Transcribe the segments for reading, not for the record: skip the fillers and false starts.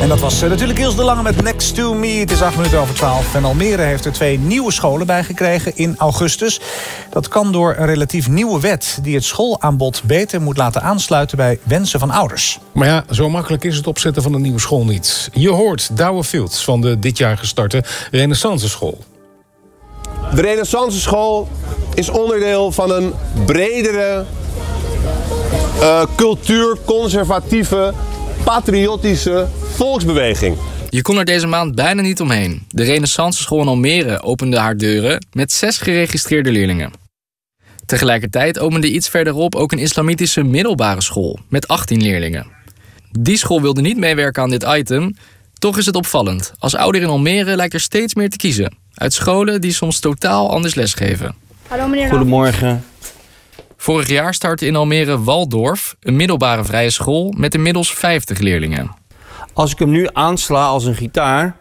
En dat was natuurlijk Ilse de Lange met Next to Me. Het is 11:08. En Almere heeft er 2 nieuwe scholen bijgekregen in augustus. Dat kan door een relatief nieuwe wet die het schoolaanbod beter moet laten aansluiten bij wensen van ouders. Maar ja, zo makkelijk is het opzetten van een nieuwe school niet. Je hoort Douwe Fields van de dit jaar gestarte Renaissance School. De Renaissance School is onderdeel van een bredere cultuurconservatieve, patriotische volksbeweging. Je kon er deze maand bijna niet omheen. De Renaissance School in Almere opende haar deuren met 6 geregistreerde leerlingen. Tegelijkertijd opende iets verderop ook een islamitische middelbare school met 18 leerlingen. Die school wilde niet meewerken aan dit item. Toch is het opvallend. Als ouder in Almere lijkt er steeds meer te kiezen. Uit scholen die soms totaal anders lesgeven. Hallo meneer. Goedemorgen. Vorig jaar startte in Almere Waldorf, een middelbare vrije school met inmiddels 50 leerlingen. Als ik hem nu aansla als een gitaar,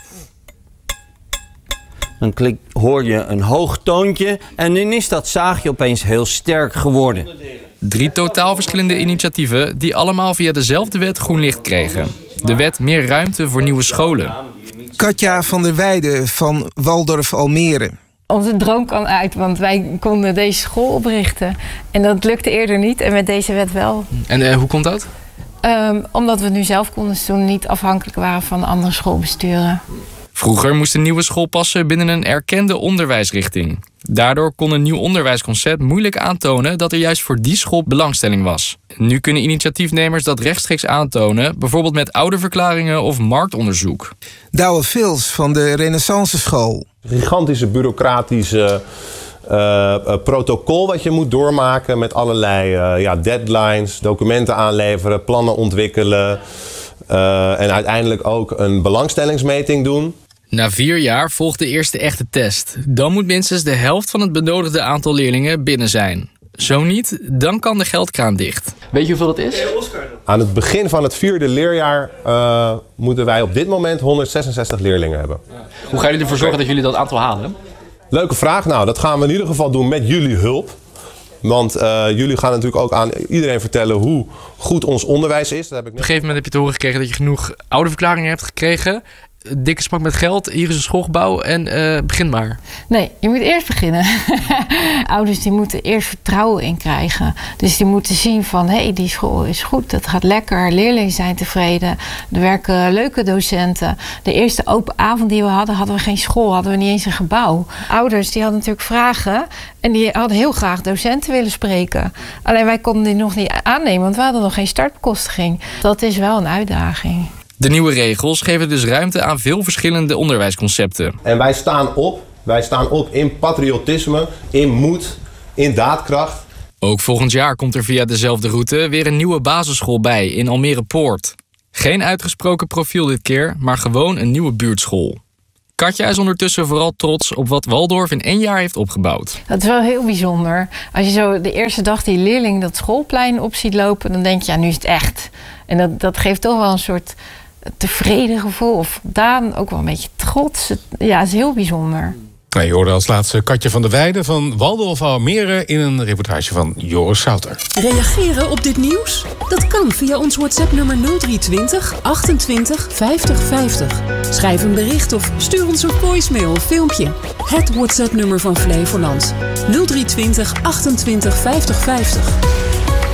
dan hoor je een hoog toontje en dan is dat zaagje opeens heel sterk geworden. 3 totaal verschillende initiatieven die allemaal via dezelfde wet groen licht kregen. De wet Meer Ruimte voor Nieuwe Scholen. Katja van der Weijden van Waldorf Almere. Onze droom kwam uit, want wij konden deze school oprichten. En dat lukte eerder niet en met deze wet wel. En hoe komt dat? Omdat we het nu zelf konden doen, niet afhankelijk waren van andere schoolbesturen. Vroeger moest een nieuwe school passen binnen een erkende onderwijsrichting. Daardoor kon een nieuw onderwijsconcept moeilijk aantonen dat er juist voor die school belangstelling was. Nu kunnen initiatiefnemers dat rechtstreeks aantonen, bijvoorbeeld met ouderverklaringen of marktonderzoek. Douwe Fields van de Renaissance School. Gigantische bureaucratische protocol wat je moet doormaken met allerlei deadlines, documenten aanleveren, plannen ontwikkelen en uiteindelijk ook een belangstellingsmeting doen. Na 4 jaar volgt de eerste echte test. Dan moet minstens de helft van het benodigde aantal leerlingen binnen zijn. Zo niet, dan kan de geldkraan dicht. Weet je hoeveel dat is? Aan het begin van het 4e leerjaar moeten wij op dit moment 166 leerlingen hebben. Hoe gaan jullie ervoor zorgen dat jullie dat aantal halen? Leuke vraag. Nou, dat gaan we in ieder geval doen met jullie hulp. Want jullie gaan natuurlijk ook aan iedereen vertellen hoe goed ons onderwijs is. Op een gegeven moment heb je te horen gekregen dat je genoeg ouderverklaringen hebt gekregen. Dikke smak met geld, hier is een schoolgebouw en begin maar. Nee, je moet eerst beginnen. Ouders die moeten eerst vertrouwen in krijgen. Dus die moeten zien van, hé, die school is goed, dat gaat lekker, leerlingen zijn tevreden, er werken leuke docenten. De eerste open avond die we hadden we geen school, hadden we niet eens een gebouw. Ouders die hadden natuurlijk vragen en die hadden heel graag docenten willen spreken. Alleen wij konden die nog niet aannemen, want we hadden nog geen startbekostiging. Dat is wel een uitdaging. De nieuwe regels geven dus ruimte aan veel verschillende onderwijsconcepten. En wij staan op in patriotisme, in moed, in daadkracht. Ook volgend jaar komt er via dezelfde route weer een nieuwe basisschool bij in Almere Poort. Geen uitgesproken profiel dit keer, maar gewoon een nieuwe buurtschool. Katja is ondertussen vooral trots op wat Waldorf in 1 jaar heeft opgebouwd. Dat is wel heel bijzonder. Als je zo de eerste dag die leerling dat schoolplein op ziet lopen, dan denk je, ja, nu is het echt. En dat geeft toch wel een soort tevreden gevoel of voldaan, ook wel een beetje trots. Ja, het is heel bijzonder. Je hoorde als laatste Katja van der Weijden van Waldorf Almere in een reportage van Joris Souter. Reageren op dit nieuws? Dat kan via ons WhatsApp-nummer 0320 28 50 50. Schrijf een bericht of stuur ons een voicemail of filmpje. Het WhatsApp-nummer van Flevoland. 0320 28 50 50.